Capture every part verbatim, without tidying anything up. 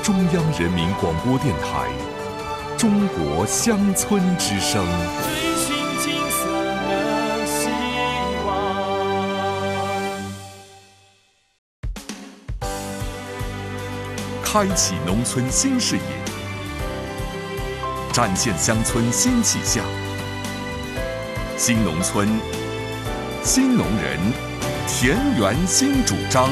中央人民广播电台中国乡村之声。 追寻金色的希望， 开启农村新视野，展现乡村新气象。新农村，新农人，田园新主张。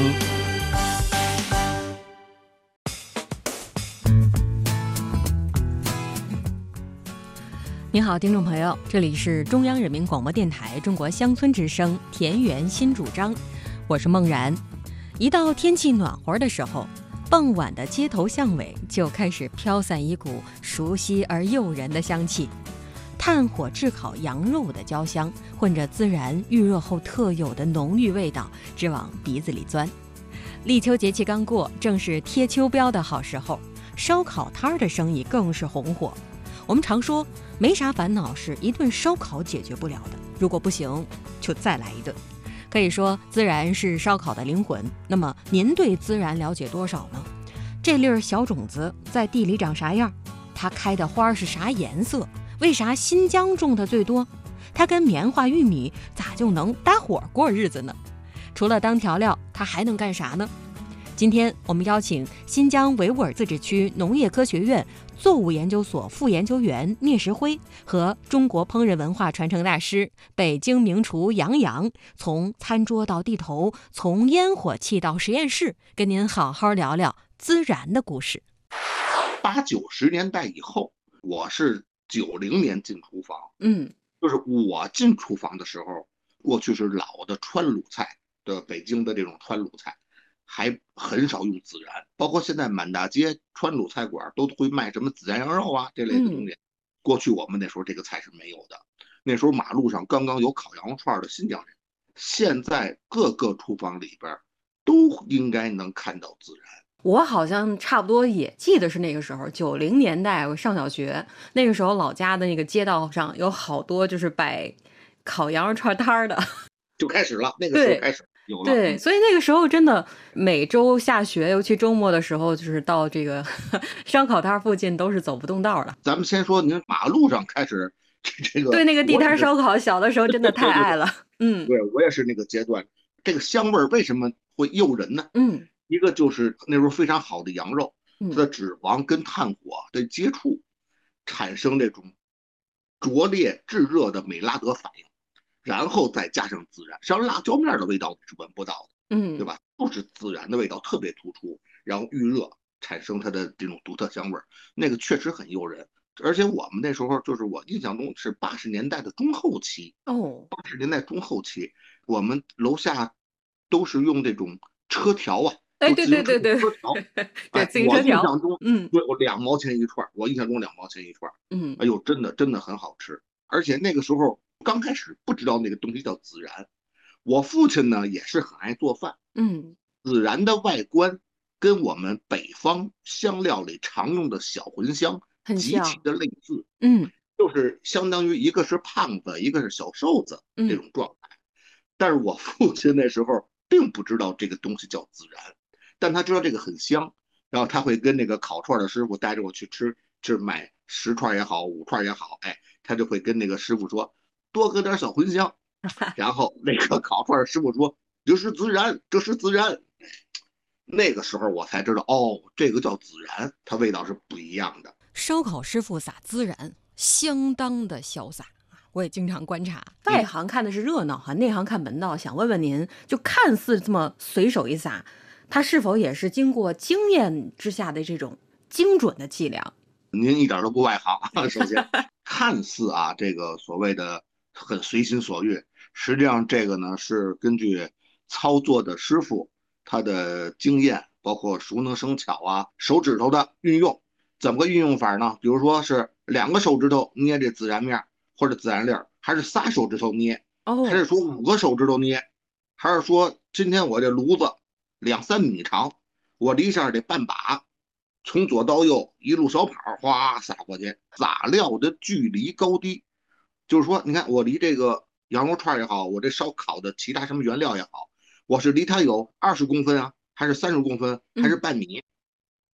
您好，听众朋友，这里是中央人民广播电台中国乡村之声田园新主张，我是孟然。一到天气暖和的时候，傍晚的街头巷尾就开始飘散一股熟悉而诱人的香气，炭火炙烤羊肉的焦香混着孜然预热后特有的浓郁味道，直往鼻子里钻。立秋节气刚过，正是贴秋膘的好时候，烧烤摊的生意更是红火。我们常说没啥烦恼是一顿烧烤解决不了的，如果不行就再来一顿。可以说孜然是烧烤的灵魂。那么您对孜然了解多少呢？这粒小种子在地里长啥样？它开的花是啥颜色？为啥新疆种的最多？它跟棉花玉米咋就能搭伙过日子呢？除了当调料，它还能干啥呢？今天我们邀请新疆维吾尔自治区农业科学院作物研究所副研究员聂石辉和中国烹饪文化传承大师、北京名厨杨洋，从餐桌到地头，从烟火气到实验室，跟您好好聊聊孜然的故事。 八九十年代以后，我是九零年进厨房， 嗯， 就是我进厨房的时候，过去是老的川鲁菜的北京的这种川鲁菜。还很少用孜然，包括现在满大街川鲁菜馆都会卖什么孜然羊肉啊这类的东西、嗯、过去我们那时候这个菜是没有的，那时候马路上刚刚有烤羊肉串的新疆人，现在各个厨房里边都应该能看到孜然。 我好像差不多也记得是那个时候，九零年代我上小学，那个时候老家的那个街道上有好多就是摆烤羊肉串摊的， 就开始了，那个时候开始有了。 对，所以那个时候真的每周下学，尤其周末的时候，就是到这个烧烤摊附近都是走不动道了。 咱们先说您马路上开始这个， 对，那个地摊烧烤，小的时候真的太爱了。嗯， 对，我也是那个阶段。这个香味为什么会诱人呢？ 嗯， 一个就是那时候非常好的羊肉，它的脂肪跟炭火的接触，产生这种灼烈炙热的美拉德反应。然后再加上孜然，像辣椒面的味道是闻不到的， 嗯， 对吧？就是孜然的味道特别突出，然后预热产生它的这种独特香味，那个确实很诱人。而且我们那时候就是我印象中是八十年代的中后期哦， 八十年代中后期，我们楼下都是用这种车条啊， 哎，对对对对， 车条， 对，自行车条， 我印象中， 嗯， 对，我两毛钱一串，我印象中两毛钱一串， 嗯， 哎呦，真的真的很好吃，而且那个时候。刚开始不知道那个东西叫孜然，我父亲呢也是很爱做饭， 嗯， 孜然的外观跟我们北方香料里常用的小茴香极其的类似， 嗯， 就是相当于一个是胖子，一个是小瘦子这种状态、嗯。但是我父亲那时候并不知道这个东西叫孜然，但他知道这个很香，然后他会跟那个烤串的师傅带着我去吃，就是买十串也好，五串也好，哎，他就会跟那个师傅说。多搁点小茴香，然后那个烤串师傅说：“这是孜然，这是孜然。”那个时候我才知道，哦，这个叫孜然，它味道是不一样的。 烧烤师傅撒孜然，相当的潇洒。我也经常观察，外行看的是热闹哈，内行看门道。想问问您，就看似这么随手一撒，它是否也是经过经验之下的这种精准的计量？ 您一点都不外行。首先，看似啊，这个所谓的。很随心所欲，实际上这个呢是根据操作的师傅他的经验，包括熟能生巧啊，手指头的运用，怎么个运用法呢？比如说是两个手指头捏这孜然面或者孜然粒儿，还是仨手指头捏， 哦， 还是说五个手指头捏，还是说今天我这炉子两三米长，我离上这半把，从左到右一路小跑，哗撒过去，撒料的距离高低。就是说，你看我离这个羊肉串也好，我这烧烤的其他什么原料也好，我是离它有二十公分啊，还是三十公分，还是半米？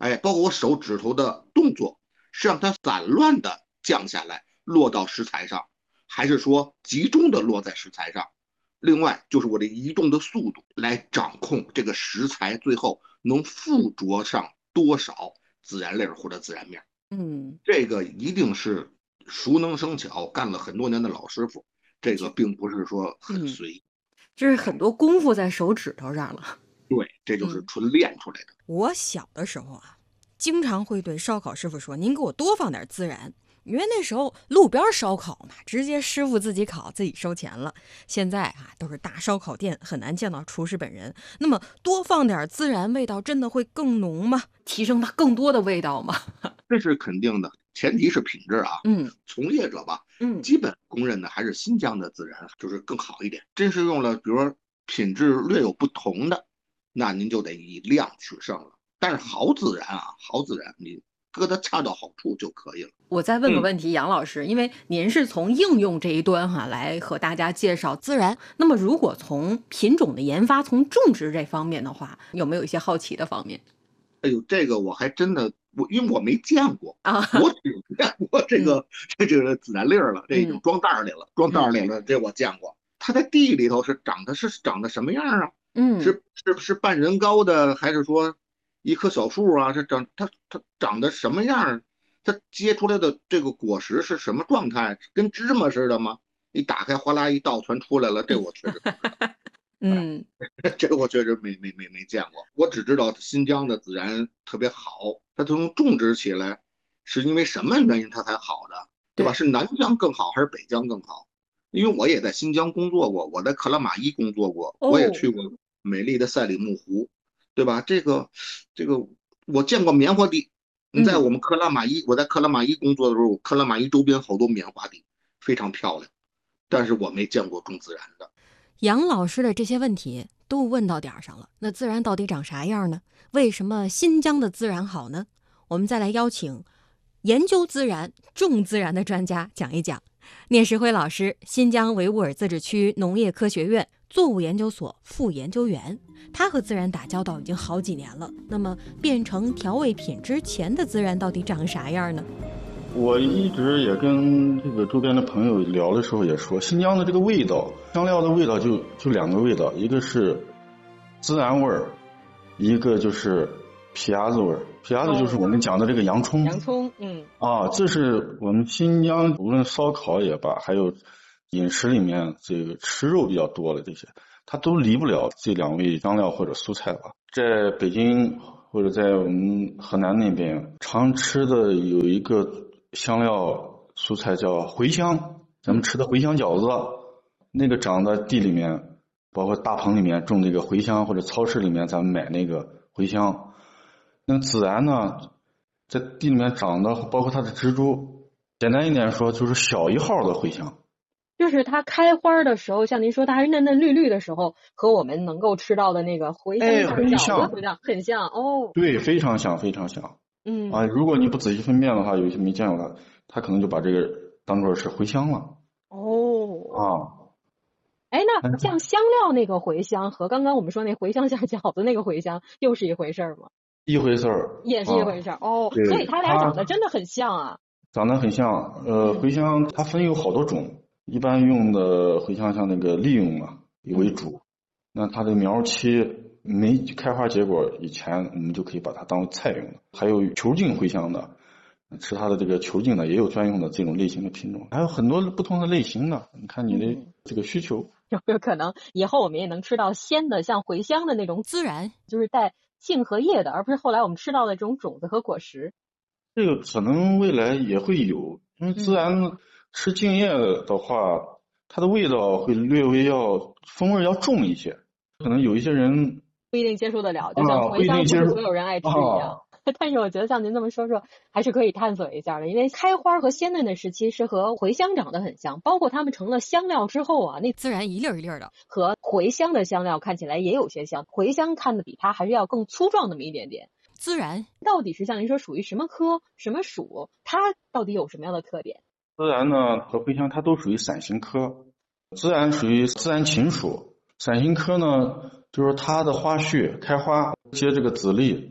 哎，包括我手指头的动作，是让它散乱的降下来，落到食材上，还是说集中的落在食材上？另外就是我的移动的速度，来掌控这个食材最后能附着上多少孜然粒或者孜然面。 嗯， 这个一定是熟能生巧，干了很多年的老师傅，这个并不是说很随意。 这是很多功夫在手指头上了。 对，这就是纯练出来的。 嗯、我小的时候啊，经常会对烧烤师傅说：“您给我多放点孜然。”因为那时候路边烧烤嘛，直接师傅自己烤自己收钱了。现在啊，都是大烧烤店，很难见到厨师本人。那么多放点孜然，味道真的会更浓吗？提升它更多的味道吗？ 这是肯定的，前提是品质啊。 嗯， 从业者吧， 嗯， 基本公认的还是新疆的孜然就是更好一点。真是用了，比如说品质略有不同的，那您就得以量取胜了。但是好孜然啊，好孜然你搁它恰到好处就可以了。 我再问个问题，嗯、杨老师，因为您是从应用这一端哈、啊、来和大家介绍孜然，那么如果从品种的研发、从种植这方面的话，有没有一些好奇的方面？ 哎呦，这个我还真的，我因为我没见过啊， 我只见过这个、嗯、这这个孜然粒了，这已经装袋里了，嗯、装袋里了，这我见过。它在地里头是长的是长的什么样啊？ 嗯， 是是是半人高的，还是说一棵小树啊？是长它它长得什么样？它结出来的这个果实是什么状态？跟芝麻似的吗？一打开，哗啦一倒全出来了，这我确实不知道。 嗯， 这个我确实没没没没见过。我只知道新疆的孜然特别好，它从种植起来是因为什么原因它才好的，对吧？是南疆更好还是北疆更好？因为我也在新疆工作过，我在克拉玛依工作过，我也去过美丽的赛里木湖，对吧？这个这个我见过棉花地。你在我们克拉玛依，我在克拉玛依工作的时候，克拉玛依周边好多棉花地，非常漂亮，但是我没见过种孜然的。杨老师的这些问题都问到点上了，那孜然到底长啥样呢？为什么新疆的孜然好呢？我们再来邀请研究孜然、种孜然的专家讲一讲。聂石辉老师，新疆维吾尔自治区农业科学院作物研究所副研究员，他和孜然打交道已经好几年了。那么变成调味品之前的孜然到底长啥样呢？ 我一直也跟这个周边的朋友聊的时候也说，新疆的这个味道，香料的味道就就两个味道，一个是孜然味儿，一个就是皮芽子味儿。皮芽子就是我们讲的这个洋葱。 洋葱，嗯。 啊，这是我们新疆无论烧烤也罢，还有饮食里面这个吃肉比较多的这些，它都离不了这两味香料或者蔬菜吧。在北京或者在我们河南那边常吃的有一个香料蔬菜叫茴香，咱们吃的茴香饺子，那个长在地里面，包括大棚里面种那个茴香，或者超市里面咱们买那个茴香。那孜然呢，在地里面长的，包括它的植株，简单一点说就是小一号的茴香。 就是它开花的时候，像您说它还是嫩嫩绿绿的时候，和我们能够吃到的那个茴香很像， 很像哦。 对，非常像，非常像。 嗯啊，如果你不仔细分辨的话，有些没见过它，它可能就把这个当作是茴香了。 哦。 啊。 哎，那像香料那个茴香和刚刚我们说那茴香馅饺子那个茴香又是一回事吗？ 一回事儿， 也是一回事儿、啊、哦。所以它俩长得真的很像啊。 长得很像，呃，茴香它分有好多种，一般用的茴香像那个利用嘛为主，那它的苗期没开花结果以前，我们就可以把它当菜用的。还有球茎茴香的，吃它的这个球茎的也有专用的这种类型的品种，还有很多不同的类型的，你看你的这个需求。 有没有可能以后我们也能吃到鲜的像茴香的那种孜然，就是带茎和叶的，而不是后来我们吃到的这种种子和果实？ 这个可能未来也会有，因为孜然吃茎叶的话、嗯、它的味道会略微要风味要重一些，可能有一些人不一定接受得了，就像茴香不是所有人爱吃一样、啊、但是我觉得像您这么说说还是可以探索一下的，因为开花和鲜嫩的时期是和茴香长得很像，包括它们成了香料之后啊，那孜然一粒一粒的，和茴香的香料看起来也有些像，茴香看的比它还是要更粗壮那么一点点。孜然到底是像您说属于什么科什么属，它到底有什么样的特点？ 孜然呢和茴香它都属于伞形科，孜然属于孜然芹属，伞形科呢就是它的花序开花结这个籽粒，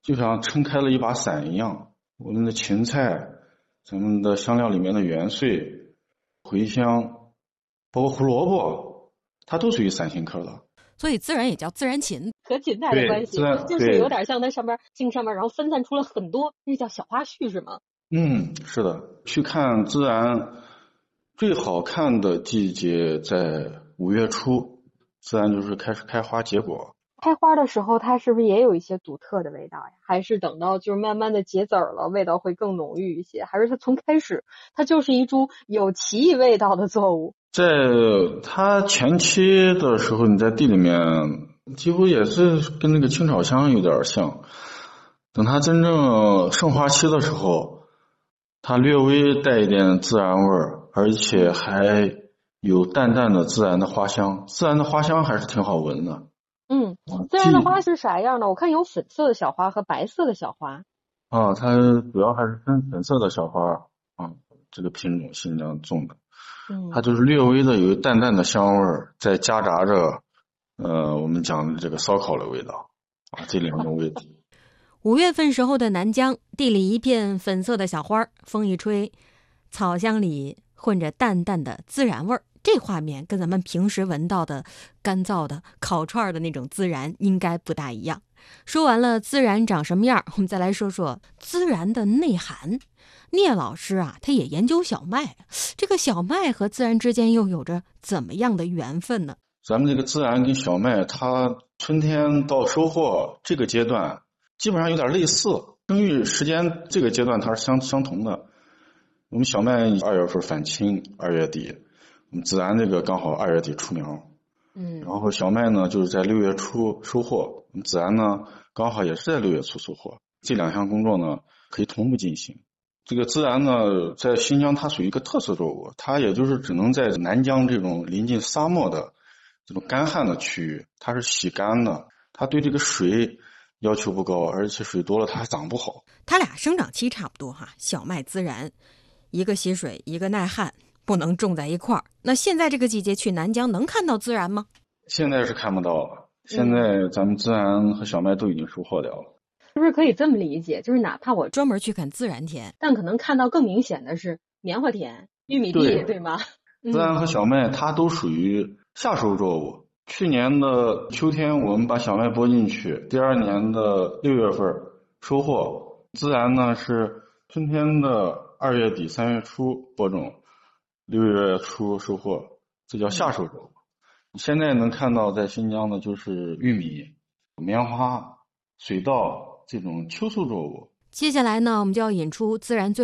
就像撑开了一把伞一样。我们的芹菜，咱们的香料里面的元荽、茴香，包括胡萝卜，它都属于伞形科的。 所以孜然也叫孜然芹， 和芹菜的关系就是有点像它上面茎上面，然后分散出了很多，那叫小花絮是吗？ 嗯，是的。去看孜然最好看的季节在五月初，孜然就是开始开花结果。 开花的时候它是不是也有一些独特的味道呀？还是等到就是慢慢的结籽儿了，味道会更浓郁一些？还是它从开始它就是一株有奇异味道的作物？ 在它前期的时候，你在地里面几乎也是跟那个青草香有点像。等它真正盛花期的时候，它略微带一点孜然味儿，而且还有淡淡的孜然的花香。孜然的花香还是挺好闻的。 嗯，孜然的花是啥样的？我看有粉色的小花和白色的小花。 啊，它主要还是分粉色的小花啊，这个品种新疆种的。 嗯， 它就是略微的有淡淡的香味儿，再夹杂着呃我们讲的这个烧烤的味道啊，这两种味道。 五月份时候的南疆，地里一片粉色的小花，风一吹，草香里混着淡淡的孜然味儿。这画面跟咱们平时闻到的干燥的烤串的那种孜然应该不大一样。说完了孜然长什么样，我们再来说说孜然的内涵。聂老师啊，他也研究小麦，这个小麦和孜然之间又有着怎么样的缘分呢？ 咱们这个孜然跟小麦，它春天到收获这个阶段基本上有点类似，生育时间这个阶段它是相相同的。我们小麦二月份返青，二月底，我们孜然这个刚好二月底出苗， 嗯， 然后小麦呢就是在六月初收获，我们孜然呢刚好也是在六月初收获，这两项工作呢可以同步进行。这个孜然呢在新疆它属于一个特色作物，它也就是只能在南疆这种临近沙漠的这种干旱的区域，它是喜干的，它对这个水要求不高，而且水多了它还长不好。 它俩生长期差不多哈，小麦孜然一个吸水一个耐旱，不能种在一块儿。那现在这个季节去南疆能看到孜然吗？ 现在是看不到了，现在咱们孜然和小麦都已经收获掉了。 是不是可以这么理解，就是哪怕我专门去看孜然田， 但可能看到更明显的是棉花田、玉米地， 对, 对吗？ 孜然和小麦它都属于夏收作物。去年的秋天我们把小麦播进去，第二年的六月份收获。孜然呢是春天的二月底三月初播种，六月初收获，这叫夏收作物。现在能看到在新疆的就是玉米、棉花、水稻这种秋收作物。 接下来呢，我们就要引出孜然最